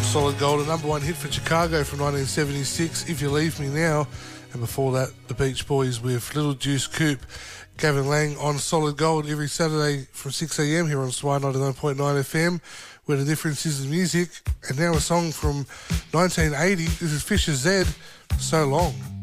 Solid Gold, a number one hit for Chicago from 1976, If You Leave Me Now. And before that, the Beach Boys with Little Deuce Coupe. Gavin Lang on Solid Gold every Saturday from 6am here on Swire 99.9 FM, where the difference is the music. And now a song from 1980. This is Fisher Z, So Long.